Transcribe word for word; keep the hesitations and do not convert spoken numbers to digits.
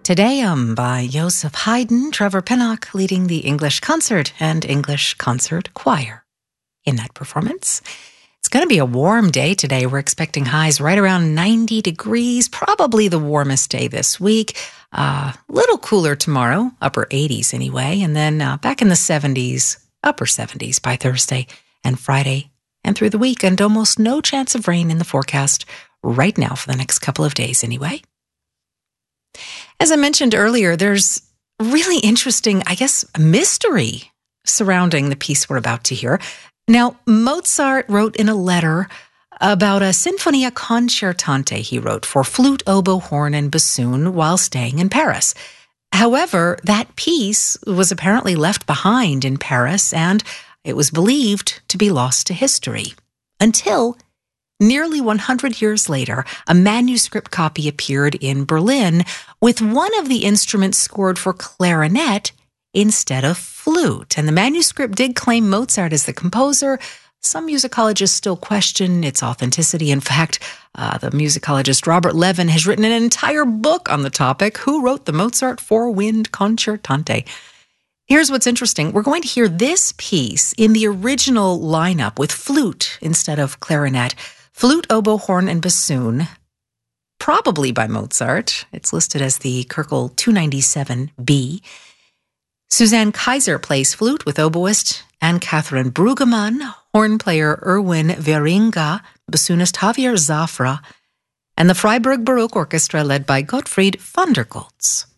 Te Deum by Joseph Haydn, Trevor Pinnock leading the English Concert and English Concert Choir in that performance. It's going to be a warm day today. We're expecting highs right around ninety degrees, probably the warmest day this week. A uh, little cooler tomorrow, upper eighties anyway, and then uh, back in the seventies, upper seventies by Thursday and Friday and through the week, and almost no chance of rain in the forecast right now for the next couple of days anyway. As I mentioned earlier, there's really interesting, I guess, mystery surrounding the piece we're about to hear. Now, Mozart wrote in a letter about a Sinfonia Concertante he wrote for flute, oboe, horn, and bassoon while staying in Paris. However, that piece was apparently left behind in Paris, and it was believed to be lost to history until nearly one hundred years later, a manuscript copy appeared in Berlin with one of the instruments scored for clarinet instead of flute. And the manuscript did claim Mozart as the composer. Some musicologists still question its authenticity. In fact, uh, the musicologist Robert Levin has written an entire book on the topic, Who Wrote the Mozart Four-Wind Concertante? Here's what's interesting. We're going to hear this piece in the original lineup with flute instead of clarinet. Flute, oboe, horn, and bassoon, probably by Mozart. It's listed as the Köchel two ninety-seven B. Suzanne Kaiser plays flute with oboist Anne Catherine Brueggemann, horn player Erwin Wieringa, bassoonist Javier Zafra, and the Freiburg Baroque Orchestra led by Gottfried van der Goltz.